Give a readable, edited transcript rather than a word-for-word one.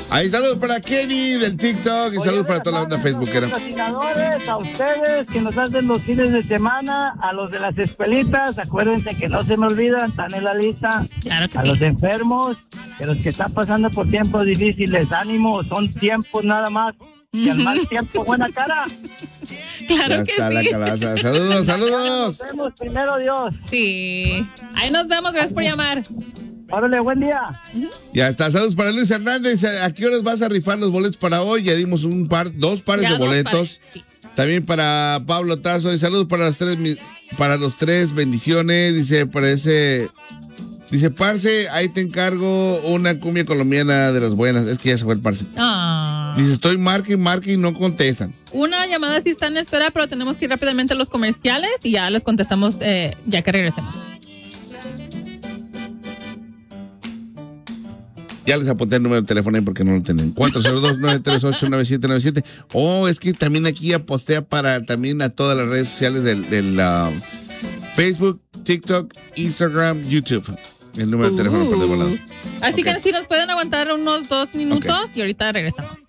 Ahí saludos para Kenny del TikTok y saludos para toda la banda facebookera. Patrocinadores, a ustedes que nos hacen los fines de semana, a los de las escuelitas, acuérdense que no se me olvidan, están en la lista. Claro que a sí. los enfermos, que los que están pasando por tiempos difíciles, ánimo, son tiempos nada más. Y al mal tiempo, buena cara. Claro Ya que está la sí. calabaza. Saludos, saludos. Nos vemos, primero Dios. Sí. Ahí nos vemos, gracias por llamar. Órale, buen día. Ya está, saludos para Luis Hernández. ¿A qué horas vas a rifar los boletos para hoy? Ya dimos dos pares Ya de dos boletos. pares, sí. También para Pablo Tarso. Y saludos para los tres, bendiciones. Dice, Parce, ahí te encargo una cumbia colombiana de las buenas. Es que ya se fue el Parce. Ah. Dice, estoy marque y no contestan. Una llamada sí está en espera, pero tenemos que ir rápidamente a los comerciales y ya les contestamos ya que regresemos. Ya les apunté el número de teléfono ahí porque no lo tienen. 402-938-9797. Oh, es que también aquí apostea para también a todas las redes sociales del Facebook, TikTok, Instagram, YouTube. El número de teléfono por de volado. Así Ok. que si nos pueden aguantar unos 2 minutos y ahorita regresamos.